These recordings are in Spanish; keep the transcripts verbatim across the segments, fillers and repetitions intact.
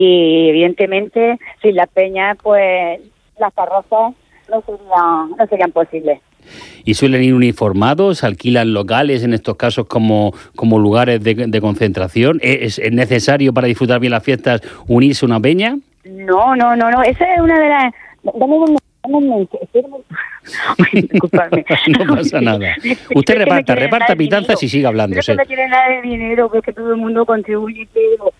y evidentemente sin las peñas pues las carrozas no serían, no serían posibles. ¿Y suelen ir uniformados? ¿Alquilan locales en estos casos como, como lugares de, de concentración? ¿Es, ¿Es necesario para disfrutar bien las fiestas unirse a una peña? No, no, no, no. Esa es una de las... Dame un momento. Disculpadme. No pasa nada. Usted reparta, reparta pitanzas y siga hablando. No es que no quiere nada de dinero, porque todo el mundo contribuye, pero...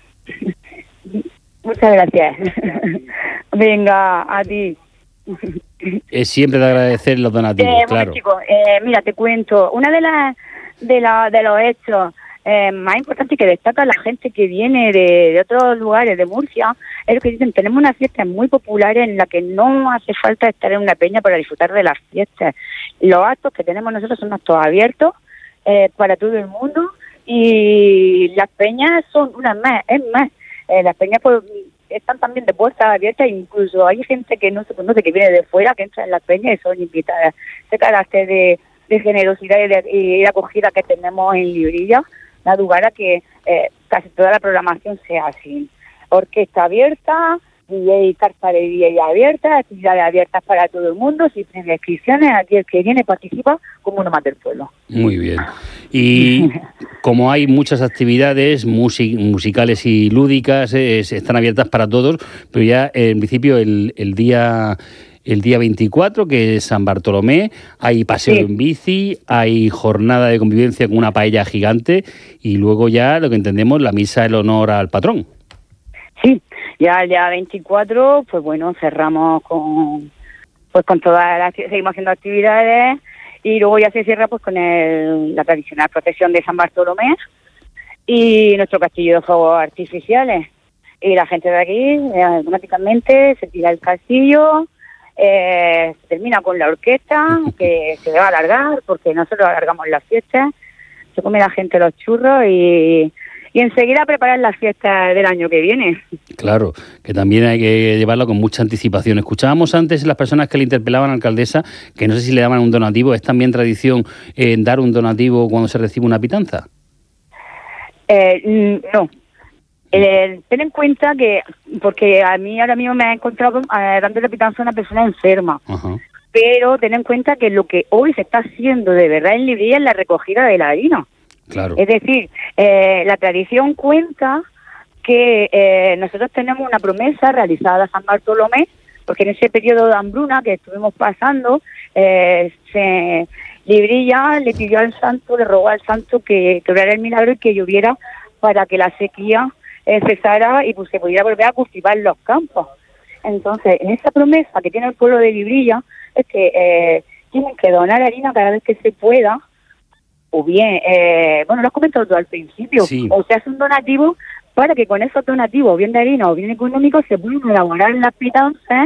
Muchas gracias. Venga, a ti. Es siempre de agradecer los donativos, eh, claro. Bueno, chicos, eh, mira, te cuento. Una de las de, la, de los hechos eh, más importantes que destaca la gente que viene de, de otros lugares de Murcia es lo que dicen: tenemos unas fiestas muy populares en las que no hace falta estar en una peña para disfrutar de las fiestas. Los actos que tenemos nosotros son actos abiertos eh, para todo el mundo, y las peñas son unas más, es más, eh, las peñas pues están también de puertas abiertas, incluso hay gente que no se conoce, que viene de fuera, que entra en las peñas y son invitadas. Ese carácter de, de generosidad y de, y de acogida que tenemos en Librilla da lugar a que eh, casi toda la programación sea así. Orquesta abierta, D J, carta de D J abierta, actividades abiertas para todo el mundo, sin prescripciones. Aquí el que viene participa como uno más del pueblo. Muy bien. Y como hay muchas actividades music, musicales y lúdicas, eh, están abiertas para todos, pero ya en principio el, el día... El día veinticuatro, que es San Bartolomé, hay paseo sí. en bici, hay jornada de convivencia con una paella gigante, y luego ya, lo que entendemos, la misa en honor al patrón. Sí, ya el día veinticuatro, pues bueno, cerramos con pues con todas las... Seguimos haciendo actividades, y luego ya se cierra pues con el, la tradicional procesión de San Bartolomé y nuestro castillo de fuegos artificiales. Y la gente de aquí, eh, automáticamente, se tira el castillo... Eh, se termina con la orquesta, que se va a alargar, porque nosotros alargamos las fiestas, se come la gente los churros y, y enseguida preparar las fiestas del año que viene. Claro, que también hay que llevarlo con mucha anticipación. Escuchábamos antes las personas que le interpelaban a la alcaldesa, que no sé si le daban un donativo. ¿Es también tradición eh, dar un donativo cuando se recibe una pitanza? Eh, no. Eh, ten en cuenta que, porque a mí ahora mismo me ha encontrado eh, dando la pitanza a una persona enferma, Ajá. Pero ten en cuenta que lo que hoy se está haciendo de verdad en Librilla es la recogida de la harina. Claro. Es decir, eh, la tradición cuenta que eh, nosotros tenemos una promesa realizada a San Bartolomé, porque en ese periodo de hambruna que estuvimos pasando, eh, se, Librilla le pidió al santo, le rogó al santo que, que obrara el milagro y que lloviera para que la sequía Eh, cesara y pues se pudiera volver a cultivar los campos. Entonces, en esa promesa que tiene el pueblo de Librilla es que eh, tienen que donar harina cada vez que se pueda, o bien, eh, bueno, lo has comentado tú al principio, sí. o se hace un donativo para que con esos donativos, bien de harina o bien económicos, se puedan elaborar las pitanzas,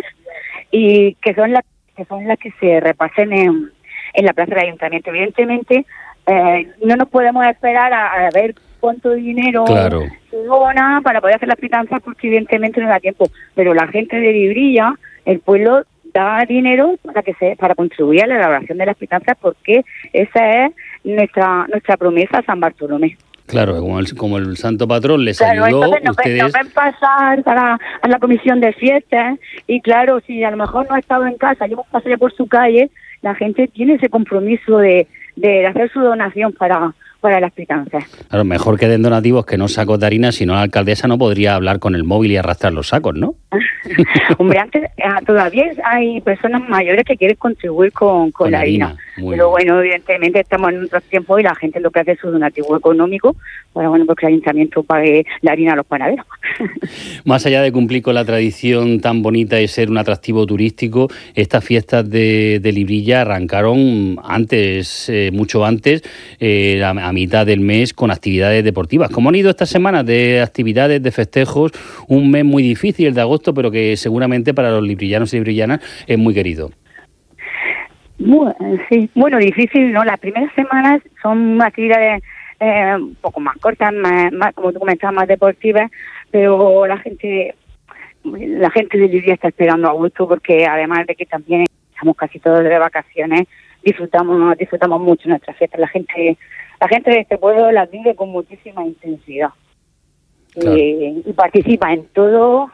y que son las que son las que se repasen en, en la plaza del ayuntamiento. Evidentemente, eh, no nos podemos esperar a, a ver cuánto dinero claro. se dona para poder hacer las pitanzas, porque evidentemente no da tiempo, pero la gente de Librilla, el pueblo, da dinero para que se para contribuir a la elaboración de las pitanzas, porque esa es nuestra nuestra promesa a San Bartolomé. Claro, como el, como el santo patrón les claro, ayudó, entonces nos ustedes... nos ven pasar para, a la comisión de fiestas, y claro, si a lo mejor no ha estado en casa y hemos pasado ya por su calle, la gente tiene ese compromiso de, de hacer su donación para... para las pitanzas. A lo mejor que den donativos que no sacos de harina, si no la alcaldesa no podría hablar con el móvil y arrastrar los sacos, ¿no? Hombre, antes eh, todavía hay personas mayores que quieren contribuir con, con, con la harina. harina. Pero bueno, evidentemente estamos en otros tiempos y la gente lo que hace es su donativo económico para, bueno, pues que el ayuntamiento pague la harina a los panaderos. Más allá de cumplir con la tradición tan bonita y ser un atractivo turístico, estas fiestas de, de Librilla arrancaron antes, eh, mucho antes, eh, a, a mitad del mes, con actividades deportivas. ¿Cómo han ido estas semanas de actividades, de festejos? Un mes muy difícil, el de agosto, pero que seguramente para los librillanos y librillanas es muy querido. Bueno, sí, bueno, difícil, ¿no? Las primeras semanas son actividades eh, un poco más cortas, más, más, como tú comentabas, más deportivas, pero la gente la gente de Librilla está esperando a gusto, porque además de que también estamos casi todos de vacaciones, disfrutamos disfrutamos mucho nuestras fiestas. La gente la gente de este pueblo las vive con muchísima intensidad. claro. eh, y participa en todo